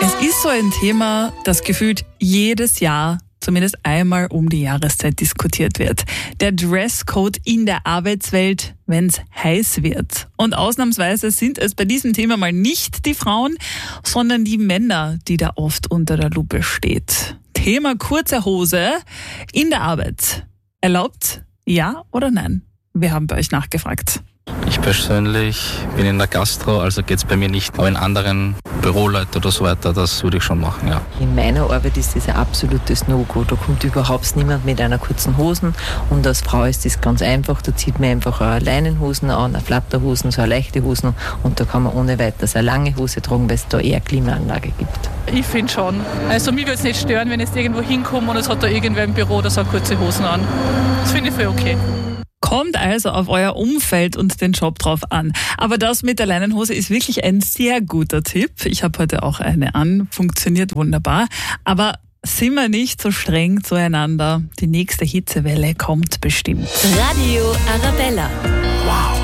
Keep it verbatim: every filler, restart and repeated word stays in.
Es ist so ein Thema, das gefühlt jedes Jahr zumindest einmal um die Jahreszeit diskutiert wird. Der Dresscode in der Arbeitswelt, wenn es heiß wird. Und ausnahmsweise sind es bei diesem Thema mal nicht die Frauen, sondern die Männer, die da oft unter der Lupe steht. Thema kurze Hose in der Arbeit. Erlaubt? Ja oder nein? Wir haben bei euch nachgefragt. Ich persönlich bin in der Gastro, also geht's bei mir nicht. Aber in anderen Büroleuten oder so weiter, das würde ich schon machen, ja. In meiner Arbeit ist das ein absolutes No-Go. Da kommt überhaupt niemand mit einer kurzen Hosen. Und als Frau ist das ganz einfach. Da zieht man einfach eine Leinenhosen an, eine Flatterhosen, so eine leichte Hosen. Und da kann man ohne weiteres eine lange Hose tragen, weil es da eher Klimaanlage gibt. Ich finde schon. Also mich würde es nicht stören, wenn ich jetzt irgendwo hinkomme und es hat da irgendwer im Büro, das hat kurze Hosen an. Das finde ich voll okay. Kommt also auf euer Umfeld und den Job drauf an. Aber das mit der Leinenhose ist wirklich ein sehr guter Tipp. Ich habe heute auch eine an, funktioniert wunderbar. Aber sind wir nicht so streng zueinander. Die nächste Hitzewelle kommt bestimmt. Radio Arabella. Wow.